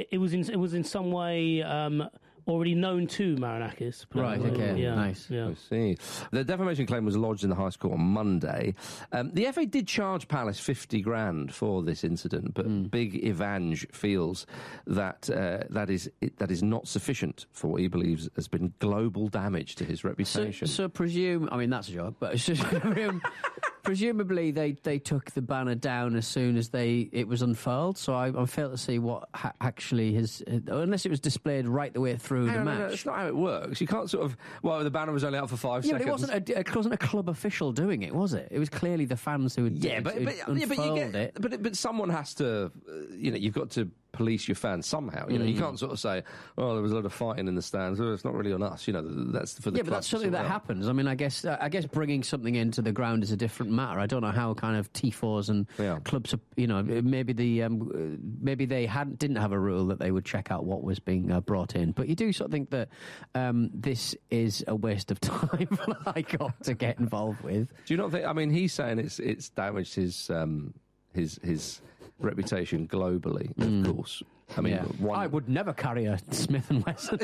it was in some way already known to Marinakis. Right, okay, yeah, nice. Yeah. I see. The defamation claim was lodged in the High Court on Monday. The FA did charge Palace 50 grand for this incident, but Big Evange feels that that is not sufficient for what he believes has been global damage to his reputation. So presume, I mean, that's a joke, but it's just presumably they took the banner down as soon as it was unfurled, so I fail to see what actually unless it was displayed right the way through the match. No, that's not how it works. You can't sort of, the banner was only out for 5 seconds. But it wasn't a club official doing it, was it? It was clearly the fans who had unfurled it. But someone has to, you've got to police your fans somehow. You can't sort of say, there was a lot of fighting in the stands. Well, it's not really on us. That's for the club. But that's something that happens. I mean, I guess bringing something into the ground is a different matter. I don't know how kind of tifos and clubs, maybe they didn't have a rule that they would check out what was being brought in. But you do sort of think that this is a waste of time for the High Court to get involved with. Do you not think? I mean, he's saying it's damaged his reputation globally, of course. I mean, I would never carry a Smith & Wesson.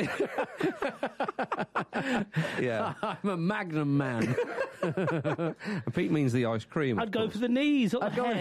Yeah. I'm a Magnum man. Pete means the ice cream. I'd go for the knees, not the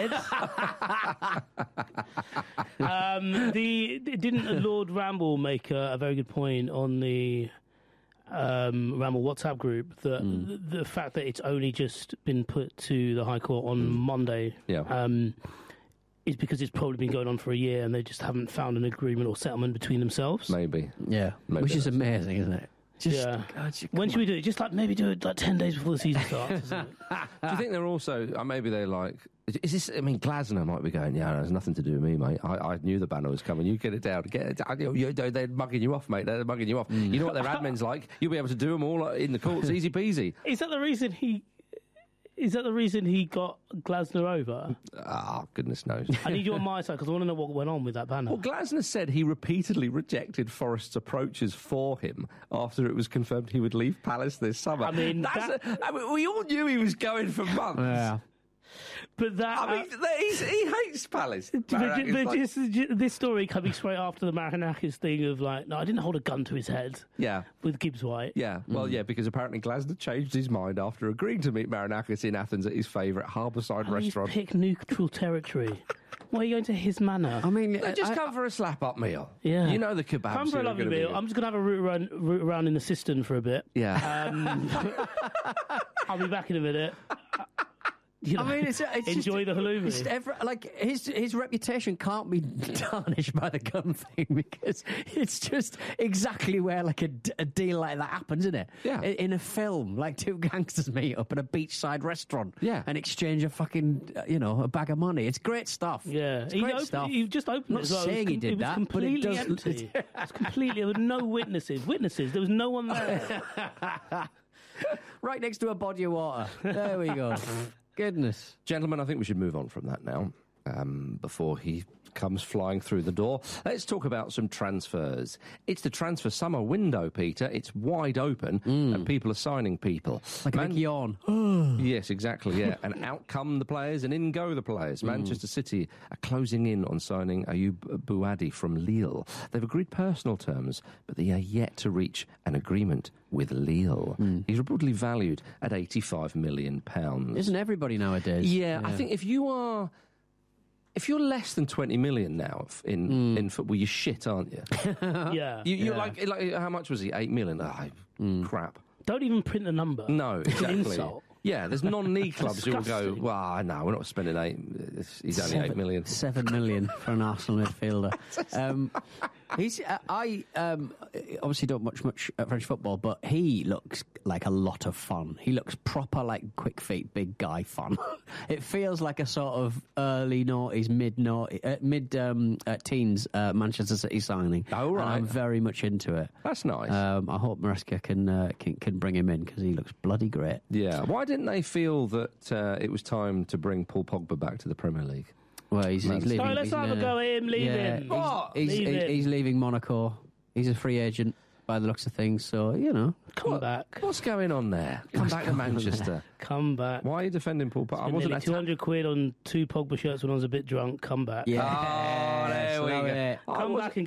head. Didn't Lord Ramble make a very good point on the Ramble WhatsApp group that the fact that it's only just been put to the High Court on Monday is because it's probably been going on for a year and they just haven't found an agreement or settlement between themselves. Maybe. Yeah. Which is amazing, isn't it? When should we do it? Just maybe do it 10 days before the season starts. Isn't it? Do you think they're also, maybe they're like, is this, I mean, Glasner might be going, there's nothing to do with me, mate. I knew the banner was coming. You get it down. They're mugging you off, mate. They're mugging you off. You know what their admin's like? You'll be able to do them all in the courts, easy peasy. Is that the reason he got Glasner over? Goodness knows. I need you on my side because I want to know what went on with that banner. Well, Glasner said he repeatedly rejected Forest's approaches for him after it was confirmed he would leave Palace this summer. I mean, we all knew he was going for months. Yeah. But he hates Palace. This story coming straight after the Marinakis thing of no, I didn't hold a gun to his head. Yeah. With Gibbs White. Yeah. Well, because apparently Glasner changed his mind after agreeing to meet Marinakis in Athens at his favourite harbourside restaurant. Pick neutral territory. Why are you going to his manor? I mean, just come for a slap-up meal. Yeah. You know the kebabs. Come for a lovely meal. I'm just going to have a route around in the cistern for a bit. Yeah. I'll be back in a minute. I mean, it's enjoy the halloumi. His reputation can't be tarnished by the gun thing because it's just exactly where a deal like that happens, isn't it? Yeah. In a film, two gangsters meet up at a beachside restaurant, and exchange a fucking a bag of money. It's great stuff. Yeah, it's great stuff. He just opened. I'm not saying he did that, but it does. Empty. It's completely. There were no witnesses. There was no one there. Right next to a body of water. There we go. Goodness. Gentlemen, I think we should move on from that now, before he comes flying through the door. Let's talk about some transfers. It's the transfer summer window, Peter. It's wide open, and people are signing people. Like a big yawn. Yes, exactly, yeah. And out come the players, and in go the players. Manchester City are closing in on signing Ayoub Bouadi from Lille. They've agreed personal terms, but they are yet to reach an agreement with Lille. He's reportedly valued at £85 million. Isn't everybody nowadays? Yeah, I think if you're less than 20 million now in football, you're shit, aren't you? Yeah. You're like, how much was he? 8 million? Crap. Don't even print the number. No, exactly. It's an insult. Yeah, there's non-league clubs who will go, well, no, we're not spending 8. He's only 8 million. 7 million for an Arsenal midfielder. I obviously don't watch much French football, but he looks like a lot of fun. He looks proper quick feet, big guy fun. It feels like a sort of early noughties, mid-teens Manchester City signing. Oh, right. And I'm very much into it. That's nice. I hope Maresca can bring him in because he looks bloody great. Yeah. Why didn't they feel that it was time to bring Paul Pogba back to the Premier League? Well, he's leaving. Oh, let's have a go at him leaving. He's leaving Monaco. He's a free agent by the looks of things, so, Come back. What's going on there? Come back to Manchester. Come back. Why are you defending Paul Pogba? I wasn't £200 on 2 Pogba shirts when I was a bit drunk. Come back. Yeah. Oh, there we go. Come back and